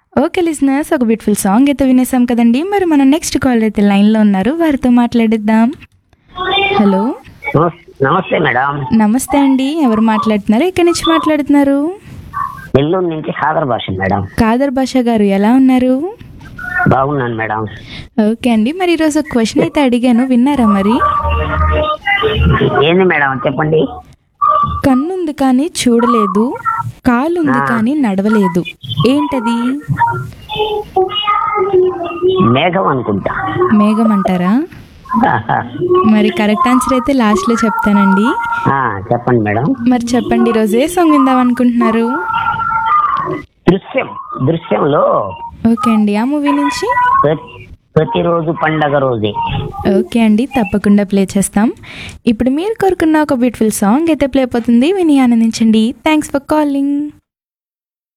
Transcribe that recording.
Okay listeners, ఒక beautiful song అయితే వినేసాం కదండి. మరి మన నెక్స్ట్ కాలర్ అయితే లైన్లో ఉన్నారు, వారితో మాట్లాడిద్దాం. హలో, నమస్తే మేడం. నమస్తే అండి. ఎవరు మాట్లాడుతున్నారు, ఎక్కడి నుంచి మాట్లాడుతున్నారు? నెల్లూరు నుంచి ఖాదర్ భాష మేడం. ఖాదర్ బాషా గారు ఎలా ఉన్నారు? బాగున్నాను మేడం. ఓకే అండి, మరి ఈరోజు ఒక క్వశ్చన్ అయితే అడిగాను, విన్నారా మరి? ఏంది మేడం చెప్పండి. కన్నుంది కానీ చూడలేదు, కాలుంది కానీ నడవలేదు, ఏంటది? మేఘం అనుకుంటా. మేఘం అంటారా? మరి కరెక్ట్ ఆన్సర్ అయితే లాస్ట్లో చెప్తానండి. చెప్పండి మేడం. మరి చెప్పండి, ఈరోజు ఏ సాంగ్ విందాం అనుకుంటున్నారు? దృశ్యంలో ఓకే అండి, ఆ మూవీ నుంచి ప్రతిరోజు పండగ రోజే. ఓకే అండి, తప్పకుండా ప్లే చేస్తాం. ఇప్పుడు మీరు కోరుకున్న ఒక బ్యూటిఫుల్ సాంగ్ అయితే ప్లే అయిపోతుంది, విని ఆనందించండి. Thanks for calling.